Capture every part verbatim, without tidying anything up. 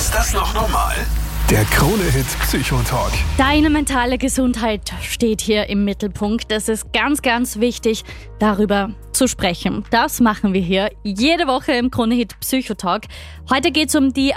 Ist das noch normal? Der Krone-Hit Psychotalk. Deine mentale Gesundheit steht hier im Mittelpunkt. Es ist ganz, ganz wichtig, darüber zu sprechen. Das machen wir hier jede Woche im Krone-Hit Psychotalk. Heute geht es um die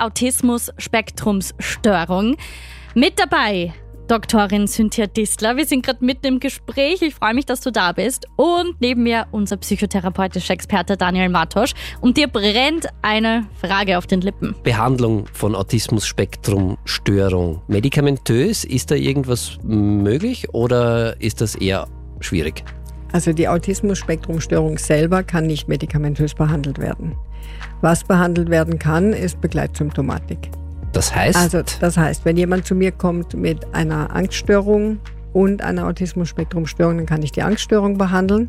Autismus-Spektrums-Störung. Mit dabei Doktorin Cynthia Distler. Wir sind gerade mitten im Gespräch. Ich freue mich, dass du da bist. Und neben mir unser psychotherapeutischer Experte Daniel Matosch. Und dir brennt eine Frage auf den Lippen. Behandlung von Autismus-Spektrum-Störung. Medikamentös, ist da irgendwas möglich oder ist das eher schwierig? Also die Autismus-Spektrum-Störung selber kann nicht medikamentös behandelt werden. Was behandelt werden kann, ist Begleitsymptomatik. Das heißt? Also das heißt, wenn jemand zu mir kommt mit einer Angststörung und einer Autismus-Spektrum-Störung, dann kann ich die Angststörung behandeln.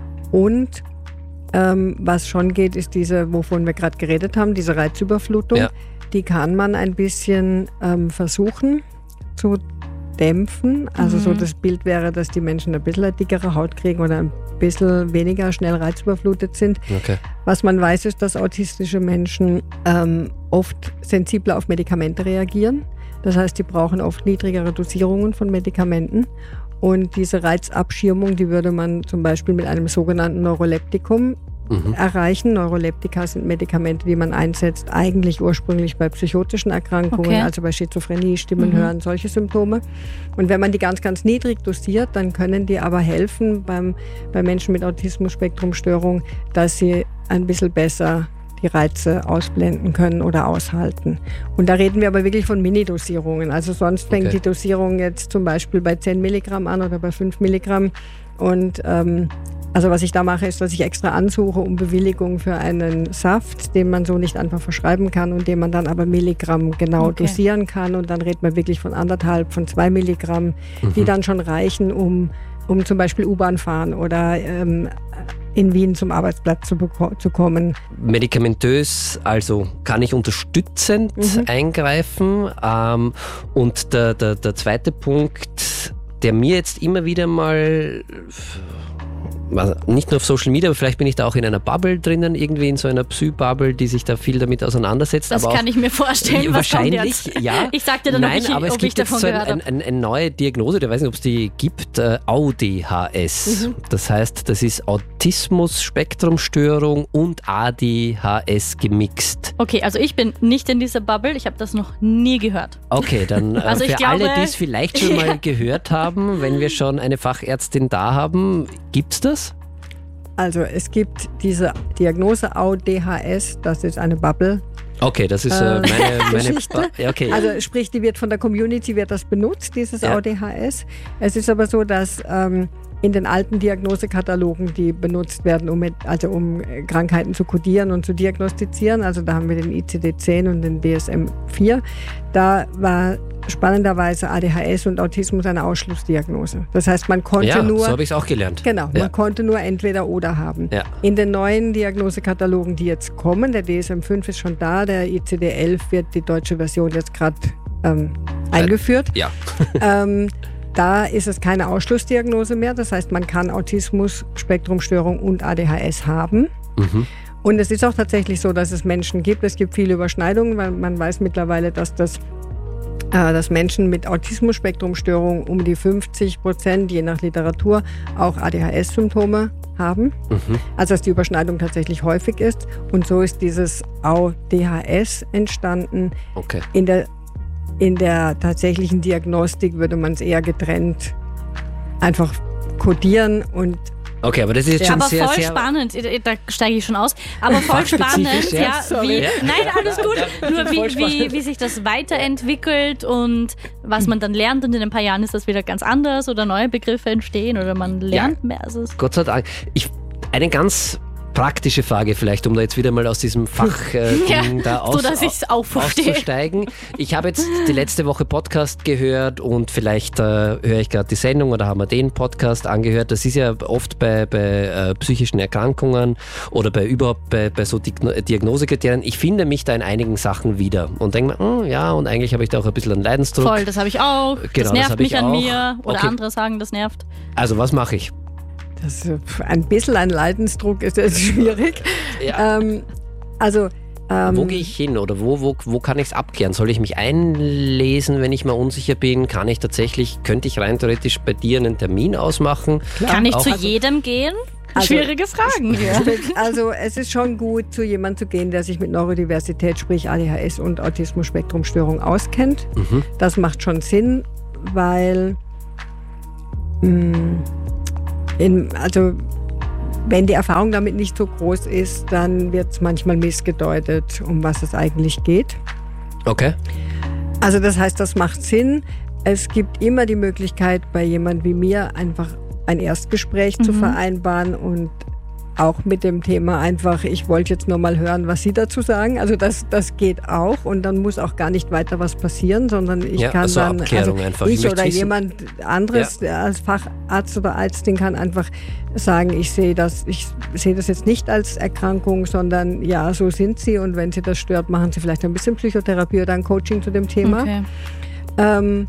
Und ähm, was schon geht, ist diese, wovon wir gerade geredet haben, diese Reizüberflutung. Ja. Die kann man ein bisschen ähm, versuchen zu dämpfen. Also mhm. so das Bild wäre, dass die Menschen ein bisschen eine dickere Haut kriegen oder ein bisschen weniger schnell reizüberflutet sind. Okay. Was man weiß, ist, dass autistische Menschen ähm, oft sensibler auf Medikamente reagieren. Das heißt, die brauchen oft niedrigere Dosierungen von Medikamenten. Und diese Reizabschirmung, die würde man zum Beispiel mit einem sogenannten Neuroleptikum mhm. erreichen. Neuroleptika sind Medikamente, die man einsetzt, eigentlich ursprünglich bei psychotischen Erkrankungen, okay. also bei Schizophrenie, Stimmen mhm. hören, solche Symptome. Und wenn man die ganz, ganz niedrig dosiert, dann können die aber helfen beim, bei Menschen mit Autismus-Spektrum-Störung, dass sie ein bisschen besser die Reize ausblenden können oder aushalten. Und da reden wir aber wirklich von Minidosierungen. Also sonst fängt okay. die Dosierung jetzt zum Beispiel bei zehn Milligramm an oder bei fünf Milligramm. Und ähm, also was ich da mache, ist, dass ich extra ansuche um Bewilligung für einen Saft, den man so nicht einfach verschreiben kann und den man dann aber Milligramm genau okay. dosieren kann. Und dann redet man wirklich von anderthalb, von zwei Milligramm, mhm. die dann schon reichen, um, um zum Beispiel U-Bahn fahren oder ähm, in Wien zum Arbeitsplatz zu, beko- zu kommen. Medikamentös, also kann ich unterstützend mhm. eingreifen. Ähm, und der, der, der zweite Punkt, der mir jetzt immer wieder mal, nicht nur auf Social Media, aber vielleicht bin ich da auch in einer Bubble drinnen, irgendwie in so einer Psy-Bubble, die sich da viel damit auseinandersetzt. Das aber kann auch, ich mir vorstellen. Äh, wahrscheinlich, ja. Ich sag dir dann, Nein, ob ich, aber es ob gibt ich davon jetzt so ein, gehört habe. ein, ein, eine neue Diagnose, ich weiß nicht, ob es die gibt, äh, A D H S. Mhm. Das heißt, das ist Autismus-Spektrum-Störung und A D H S gemixt. Okay, also ich bin nicht in dieser Bubble, ich habe das noch nie gehört. Okay, dann äh, also für glaube, alle, die es vielleicht schon mal gehört haben, wenn wir schon eine Fachärztin da haben, gibt's das? Also es gibt diese Diagnose A D H S, das ist eine Bubble. Okay, das ist äh, meine, meine Geschichte. Ba- okay. Also sprich, die wird von der Community wird das benutzt, dieses ja. A D H S. Es ist aber so, dass ähm, in den alten Diagnosekatalogen, die benutzt werden, um, mit, also um Krankheiten zu kodieren und zu diagnostizieren, also da haben wir den I C D zehn und den D S M vier, da war spannenderweise A D H S und Autismus eine Ausschlussdiagnose. Das heißt, man konnte ja, nur... so habe ich es auch gelernt. Genau, ja. man konnte nur entweder oder haben. Ja. In den neuen Diagnosekatalogen, die jetzt kommen, der D S M fünf ist schon da, der I C D elf wird die deutsche Version jetzt gerade ähm, eingeführt. Ja. ähm, da ist es keine Ausschlussdiagnose mehr. Das heißt, man kann Autismus, Spektrumstörung und A D H S haben. Mhm. Und es ist auch tatsächlich so, dass es Menschen gibt. Es gibt viele Überschneidungen, weil man weiß mittlerweile, dass das dass Menschen mit Autismus-Spektrum-Störung um die fünfzig Prozent, je nach Literatur, auch A D H S-Symptome haben. Mhm. Also dass die Überschneidung tatsächlich häufig ist. Und so ist dieses A D H S entstanden. Okay. In der, in der tatsächlichen Diagnostik würde man es eher getrennt einfach kodieren und Okay, aber das ist jetzt ja, schon aber sehr, voll sehr... spannend, da steige ich schon aus, aber voll spannend, ja, ja, wie, ja. nein, alles gut, nur wie, wie, wie sich das weiterentwickelt und was man dann lernt und in ein paar Jahren ist das wieder ganz anders oder neue Begriffe entstehen oder man lernt ja, mehr. Also Gott sei Dank. Ich, eine ganz praktische Frage vielleicht, um da jetzt wieder mal aus diesem Fach äh, ja, da aus, so, dass ich's auch verstehe. auszusteigen. Ich habe jetzt die letzte Woche Podcast gehört und vielleicht äh, höre ich gerade die Sendung oder haben wir den Podcast angehört. Das ist ja oft bei, bei äh, psychischen Erkrankungen oder bei überhaupt bei, bei so Diagno- Diagnosekriterien. Ich finde mich da in einigen Sachen wieder und denke mir, oh, ja, und eigentlich habe ich da auch ein bisschen einen Leidensdruck. Voll, das habe ich auch. Genau, das nervt das mich an auch. mir oder okay. andere sagen, das nervt. Also was mache ich? Das, ein bisschen ein Leidensdruck ist jetzt schwierig. Ja. Ähm, also Ähm, wo gehe ich hin oder wo, wo, wo kann ich es abklären? Soll ich mich einlesen, wenn ich mal unsicher bin? Kann ich tatsächlich, könnte ich rein theoretisch bei dir einen Termin ausmachen? Klar. Kann ich Auch- zu jedem gehen? Also- Schwierige Fragen hier. Also es ist schon gut, zu jemandem zu gehen, der sich mit Neurodiversität, sprich A D H S und Autismus-Spektrum-Störung auskennt. Mhm. Das macht schon Sinn, weil mh, in, also wenn die Erfahrung damit nicht so groß ist, dann wird es manchmal missgedeutet, um was es eigentlich geht. Okay. Also das heißt, das macht Sinn. Es gibt immer die Möglichkeit, bei jemand wie mir einfach ein Erstgespräch Mhm. zu vereinbaren und auch mit dem Thema einfach, ich wollte jetzt nur mal hören, was Sie dazu sagen. Also das, das geht auch und dann muss auch gar nicht weiter was passieren, sondern ich Ja, kann also dann, Abklärung also einfach. Ich ich möchte oder wissen- jemand anderes der als Facharzt oder Ärztin kann einfach sagen, ich sehe das, ich sehe das jetzt nicht als Erkrankung, sondern ja, so sind Sie und wenn Sie das stört, machen Sie vielleicht ein bisschen Psychotherapie oder ein Coaching zu dem Thema. Okay. Ähm,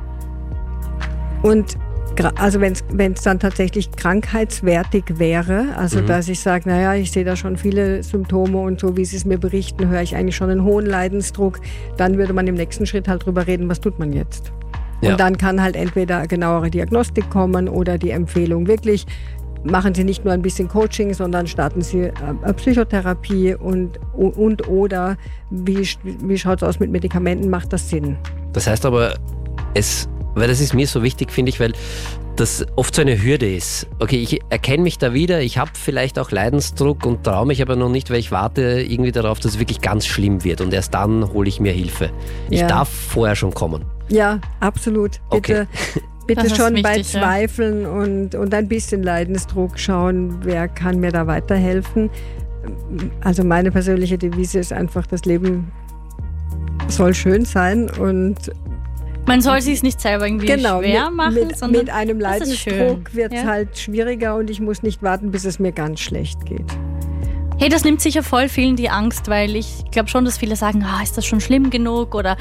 und gra- also wenn es dann tatsächlich krankheitswertig wäre, also Mhm. dass ich sage, naja, ich sehe da schon viele Symptome und so wie Sie es mir berichten, höre ich eigentlich schon einen hohen Leidensdruck, dann würde man im nächsten Schritt halt drüber reden, was tut man jetzt? Ja. Und dann kann halt entweder genauere Diagnostik kommen oder die Empfehlung wirklich, machen Sie nicht nur ein bisschen Coaching, sondern starten Sie äh, äh, Psychotherapie und, und oder wie, sch- wie schaut es aus mit Medikamenten, macht das Sinn? Das heißt aber, es, weil das ist mir so wichtig, finde ich, weil das oft so eine Hürde ist. Okay, ich erkenne mich da wieder, ich habe vielleicht auch Leidensdruck und traue mich aber noch nicht, weil ich warte irgendwie darauf, dass es wirklich ganz schlimm wird und erst dann hole ich mir Hilfe. Ich Ja. darf vorher schon kommen. Ja, absolut. Bitte, bitte Das ist schon bei wichtig, ja. Zweifeln und, und ein bisschen Leidensdruck schauen, wer kann mir da weiterhelfen. Also meine persönliche Devise ist einfach, das Leben soll schön sein und Man soll sich es nicht selber irgendwie genau, schwer mit, machen, mit, sondern mit einem das ist schön. Leidensdruck wird es Ja. halt schwieriger und ich muss nicht warten, bis es mir ganz schlecht geht. Hey, das nimmt sicher voll vielen die Angst, weil ich glaube schon, dass viele sagen, ah, ist das schon schlimm genug? Oder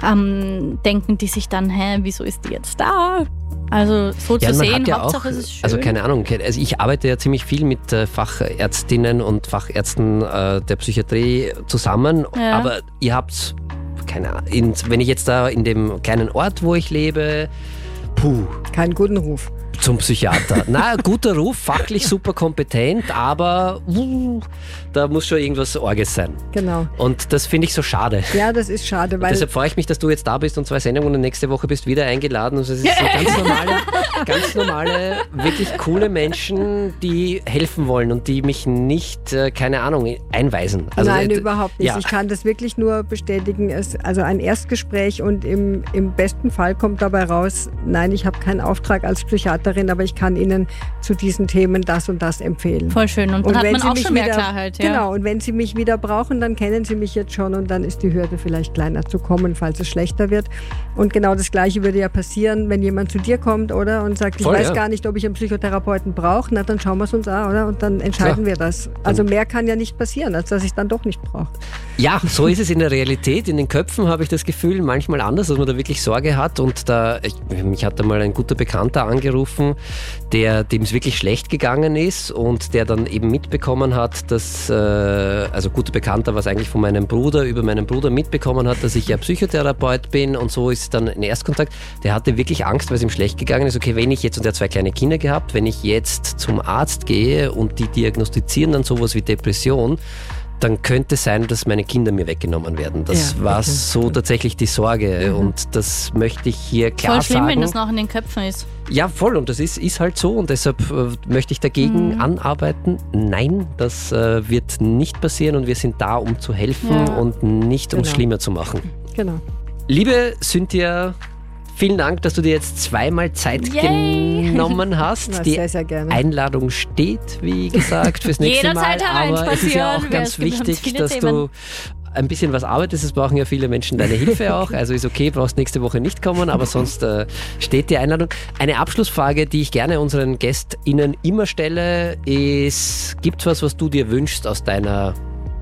ähm, denken die sich dann, hä, wieso ist die jetzt da? Also so Ja, zu man sehen, hat ja Hauptsache auch, es ist schön. also keine Ahnung, also ich arbeite ja ziemlich viel mit äh, Fachärztinnen und Fachärzten äh, der Psychiatrie zusammen, Ja. aber ihr habt, keine Ahnung, in, wenn ich jetzt da in dem kleinen Ort, wo ich lebe, puh, Keinen guten Ruf. zum Psychiater. Na, guter Ruf, fachlich super kompetent, aber uh, da muss schon irgendwas Orges sein. Genau. Und das finde ich so schade. Ja, das ist schade, weil Deshalb freue ich mich, dass du jetzt da bist und zwei Sendungen und nächste Woche bist wieder eingeladen. Also es sind ganz normale, ganz normale, wirklich coole Menschen, die helfen wollen und die mich nicht, äh, keine Ahnung, einweisen. Also, Nein, äh, überhaupt nicht. ja. Ich kann das wirklich nur bestätigen. Es, also ein Erstgespräch und im, im besten Fall kommt dabei raus, nein, ich habe keinen Auftrag als Psychiaterin, aber ich kann Ihnen zu diesen Themen das und das empfehlen. Voll schön. Und dann hat wenn man Sie auch mich schon mehr wieder, Klarheit. Ja. Genau, und wenn Sie mich wieder brauchen, dann kennen Sie mich jetzt schon und dann ist die Hürde vielleicht kleiner zu kommen, falls es schlechter wird. Und genau das Gleiche würde ja passieren, wenn jemand zu dir kommt, oder? Und sagt, ich Voll, weiß ja. gar nicht, ob ich einen Psychotherapeuten brauche. Na, dann schauen wir es uns an, oder? Und dann entscheiden Klar. wir das. Also mehr kann ja nicht passieren, als dass ich es dann doch nicht brauche. Ja, so ist es in der Realität. In den Köpfen habe ich das Gefühl, manchmal anders, dass man da wirklich Sorge hat. Und da, ich, mich hat einmal ein guter Bekannter angerufen, der, dem es wirklich schlecht gegangen ist und der dann eben mitbekommen hat, dass, äh, also guter Bekannter, was eigentlich von meinem Bruder, über meinen Bruder mitbekommen hat, dass ich ja Psychotherapeut bin und so ist dann ein Erstkontakt. Der hatte wirklich Angst, weil es ihm schlecht gegangen ist. Okay, wenn ich jetzt, und er hat zwei kleine Kinder gehabt, wenn ich jetzt zum Arzt gehe und die diagnostizieren dann sowas wie Depression, dann könnte es sein, dass meine Kinder mir weggenommen werden. Das Ja, war okay. so tatsächlich die Sorge und das möchte ich hier klar Voll schlimm, sagen. wenn das noch in den Köpfen ist. Ja, voll und das ist, ist halt so und deshalb äh, möchte ich dagegen Mhm. anarbeiten. Nein, das äh, wird nicht passieren und wir sind da, um zu helfen Ja. und nicht, um es Genau. schlimmer zu machen. Genau. Liebe Cynthia, vielen Dank, dass du dir jetzt zweimal Zeit Yay. genommen hast. Na, Die sehr, sehr gerne. Einladung steht, wie gesagt, fürs nächste Jederzeit Mal. Aber es ist ja auch hereinspazieren, ganz es gibt ganz wichtig, viele dass Themen. du ein bisschen was arbeitest. Es brauchen ja viele Menschen deine Hilfe auch. Also ist okay, brauchst nächste Woche nicht kommen, aber sonst äh, steht die Einladung. Eine Abschlussfrage, die ich gerne unseren GästInnen immer stelle, ist, gibt es was, was du dir wünschst aus deiner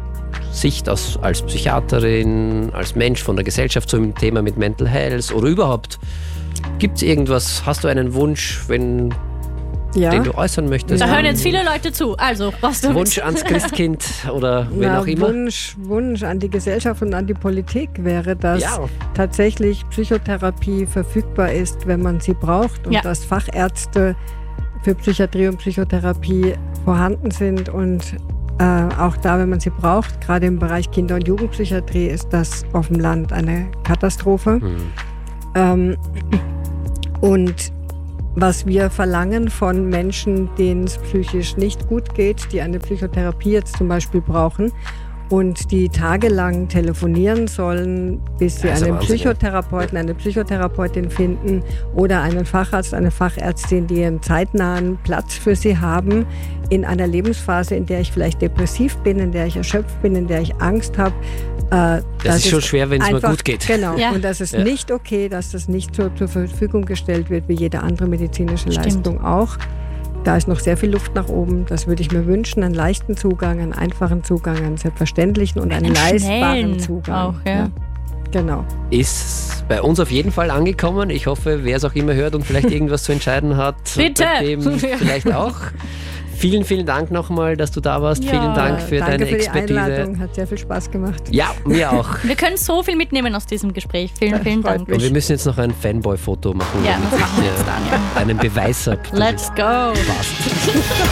Sicht aus, als Psychiaterin, als Mensch von der Gesellschaft zum Thema mit Mental Health oder überhaupt? Gibt es irgendwas, hast du einen Wunsch, wenn Ja. den du äußern möchtest? Da hören jetzt viele Leute zu. Also, was du Wunsch ans Christkind oder wen Na, auch immer? Wunsch, Wunsch an die Gesellschaft und an die Politik wäre, dass Ja. tatsächlich Psychotherapie verfügbar ist, wenn man sie braucht und Ja. dass Fachärzte für Psychiatrie und Psychotherapie vorhanden sind und äh, auch da, wenn man sie braucht, gerade im Bereich Kinder- und Jugendpsychiatrie ist das auf dem Land eine Katastrophe. Hm. Ähm, und was wir verlangen von Menschen, denen es psychisch nicht gut geht, die eine Psychotherapie jetzt zum Beispiel brauchen und die tagelang telefonieren sollen, bis sie Das ist einen Wahnsinn, ja. Psychotherapeuten, eine Psychotherapeutin finden oder einen Facharzt, eine Fachärztin, die einen zeitnahen Platz für sie haben in einer Lebensphase, in der ich vielleicht depressiv bin, in der ich erschöpft bin, in der ich Angst habe. Äh, Das ist schon schwer, wenn es mir einfach- gut geht. Genau, Ja. und das ist Ja. nicht okay, dass das nicht zur, zur Verfügung gestellt wird, wie jede andere medizinische Stimmt. Leistung auch. Da ist noch sehr viel Luft nach oben. Das würde ich mir wünschen, einen leichten Zugang, einen einfachen Zugang, einen selbstverständlichen und einen, Einen leistbaren schnellen Zugang. auch, ja. Genau. Ist bei uns auf jeden Fall angekommen. Ich hoffe, wer es auch immer hört und vielleicht irgendwas zu entscheiden hat, Bitte. bei dem vielleicht auch. Vielen, vielen Dank nochmal, dass du da warst. Ja. Vielen Dank für Danke deine für die Expertise. Einladung, hat sehr viel Spaß gemacht. Ja, mir auch. Wir können so viel mitnehmen aus diesem Gespräch. Vielen, vielen freut Dank. Und wir müssen jetzt noch ein Fanboy-Foto machen. Ja, damit das machen wir ich, jetzt, äh, Daniel. Einen Beweis habe. Let's go. Passt.